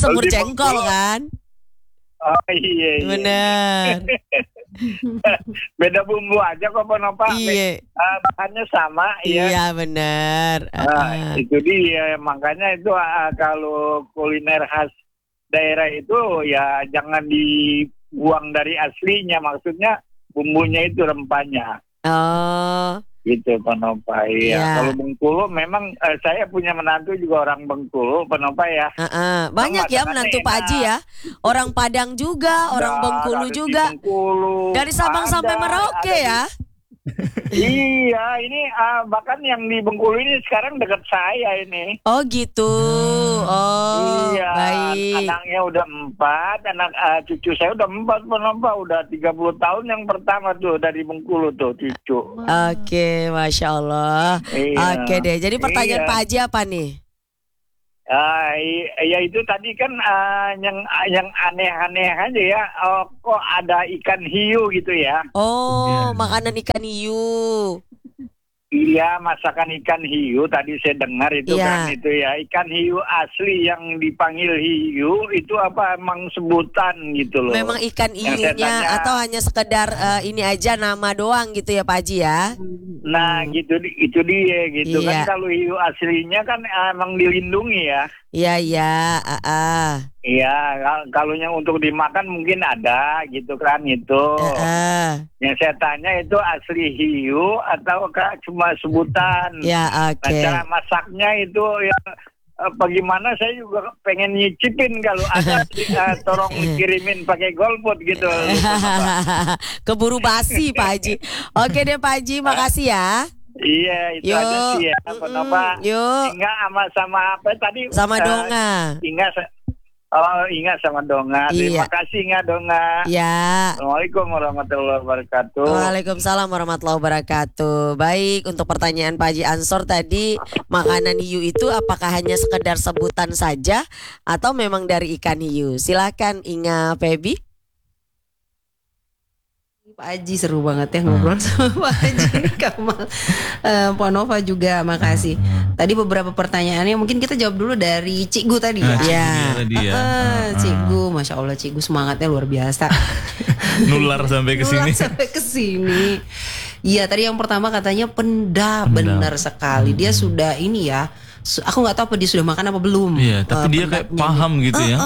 semur Kalau di jengkol Bengkulu, kan? oh iya. Bener. Beda bumbu aja kok Ponopa. Iya. Bahannya sama ya. Iya bener. Itu dia, makanya itu kalau kuliner khas daerah itu ya jangan dibuang dari aslinya, maksudnya bumbunya itu rempahnya. Oh. Gitu Ponopa ya. Iya. Kalau Bengkulu memang saya punya menantu juga orang Bengkulu Ponopa ya. Banyak ya menantu Pak Haji ya. Orang Padang juga, orang Bengkulu juga. Bengkulu, Dari Sabang sampai Merauke ya. Iya, ini bahkan yang di Bengkulu ini sekarang dekat saya ini. Oh gitu. Oh iya, baik. anaknya udah 4, anak cucu saya udah 4 Ponopa, udah 30 tahun yang pertama tuh dari Bengkulu tuh cucu. Oke, Masya Allah. Iya. Oke deh, jadi pertanyaan Iya. Pak Haji apa nih? Ya itu tadi kan yang aneh-aneh aja ya. Kok ada ikan hiu gitu ya? Oh, makanan ikan hiu. Iya, masakan ikan hiu tadi saya dengar itu Iya. kan itu ya. Ikan hiu asli yang dipanggil hiu itu apa emang sebutan gitu loh. Memang ikan Yang saya hiunya tanya. atau hanya sekedar ini aja nama doang gitu ya Pak Haji ya? Nah, gitu itu dia gitu Iya. kan, kalau hiu aslinya kan emang dilindungi ya. Iya, iya. Iya, kalau yang untuk dimakan mungkin ada gitu kan itu. Yang saya tanya itu asli hiu atau cuma sebutan? Ya, Nah, oke. cara masaknya itu ya bagaimana, saya juga pengen nyicipin kalau ada tolong kirimin pakai golput gitu. Keburu basi Pak Haji. Oke deh Pak Haji, makasih ya. Iya, itu Yuk. aja sih ya. Kenapa? Yuk. Ingat sama apa tadi? Sama Donga. Ingat sama Donga. Iya. Terima kasih Ingat Donga. Ya. Assalamualaikum warahmatullahi wabarakatuh. Waalaikumsalam warahmatullahi wabarakatuh. Baik, untuk pertanyaan Pak Haji Ansor tadi, makanan hiu itu apakah hanya sekedar sebutan saja atau memang dari ikan hiu? Silakan Inga Febi. Pak Haji seru banget ya ngobrol sama Pak Haji Kamal. Ponova juga makasih. Tadi beberapa pertanyaannya mungkin kita jawab dulu dari Cik Gu tadi ya. Ya. Cik Gu, Masya Allah Cik Gu semangatnya luar biasa. Nular sampai ke sini. Nular sampai ke sini. Iya, tadi yang pertama katanya pendap. Benar sekali. Dia sudah ini ya. Aku nggak tahu apa dia sudah makan apa belum. Iya, tapi dia kayak paham gitu ya.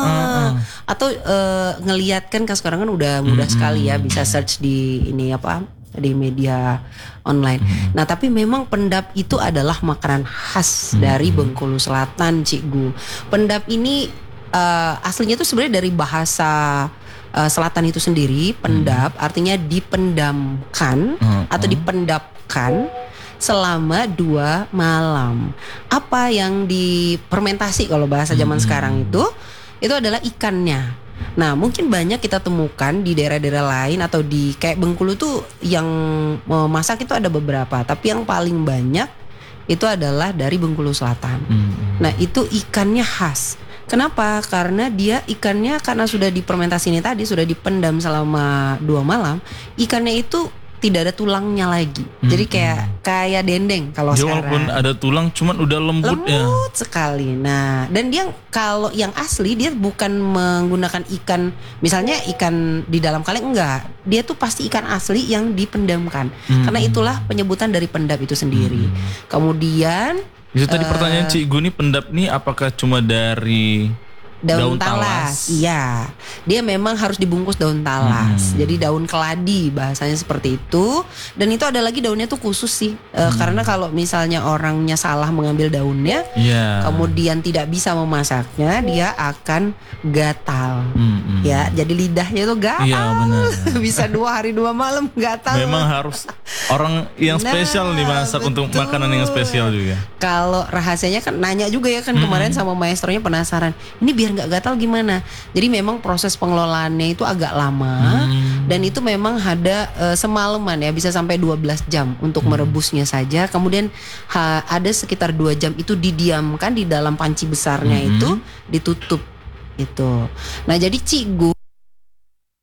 Atau ngelihat kan sekarang kan udah mudah sekali ya, bisa search di ini apa, di media online. Nah, tapi memang pendap itu adalah makanan khas dari Bengkulu Selatan, Cik Gu. Pendap ini aslinya tuh sebenarnya dari bahasa selatan itu sendiri. Pendap artinya dipendamkan atau dipendapkan selama 2 malam. Apa yang dipermentasi kalau bahasa zaman sekarang itu adalah ikannya. Nah, mungkin banyak kita temukan di daerah-daerah lain atau di kayak Bengkulu tuh yang masak itu ada beberapa, tapi yang paling banyak itu adalah dari Bengkulu Selatan. Nah, itu ikannya khas. Kenapa? Karena dia ikannya karena sudah dipermentasi ini tadi, sudah dipendam selama 2 malam, ikannya itu tidak ada tulangnya lagi. Jadi kayak dendeng kalau sekarang. Walaupun ada tulang cuman udah lembut ya. Lembut sekali. Nah, dan dia kalau yang asli dia bukan menggunakan ikan, misalnya ikan di dalam kaleng, enggak. Dia tuh pasti ikan asli yang dipendamkan. Karena itulah penyebutan dari pendap itu sendiri. Kemudian Itu tadi pertanyaan Cik Gu nih, pendap nih apakah cuma dari daun talas. Iya, dia memang harus dibungkus daun talas. Jadi daun keladi bahasanya seperti itu. Dan itu ada lagi daunnya tuh khusus sih. Karena kalau misalnya orangnya salah mengambil daunnya, kemudian tidak bisa memasaknya, dia akan gatal. Ya, jadi lidahnya tuh gatal. Iya, benar. Bisa 2 hari 2 malam gatal. Memang harus orang yang spesial nih masak untuk makanan yang spesial juga. Kalau rahasianya kan nanya juga ya kan kemarin sama maestronya, penasaran. Ini biar nggak gatal gimana? Jadi memang proses pengelolaannya itu agak lama dan itu memang ada semalaman ya, bisa sampai 12 jam untuk merebusnya saja. Kemudian ada sekitar 2 jam itu didiamkan di dalam panci besarnya itu, ditutup itu. Nah, jadi Cik Gu